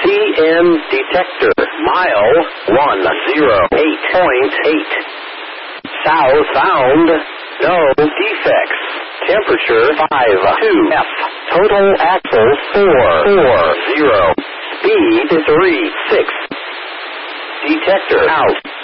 CN detector. Mile 108.8. Southbound. No defects. Temperature 52 F. Total axles 440. Speed 36. Detector out.